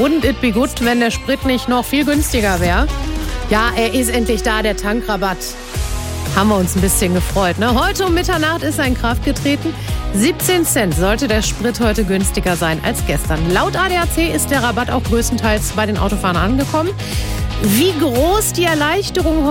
Wouldn't it be good, wenn der Sprit nicht noch viel günstiger wäre? Ja, er ist endlich da, der Tankrabatt. Haben wir uns ein bisschen gefreut, ne? Heute um Mitternacht ist er in Kraft getreten. 17 Cent sollte der Sprit heute günstiger sein als gestern. Laut ADAC ist der Rabatt auch größtenteils bei den Autofahrern angekommen. Wie groß die Erleichterung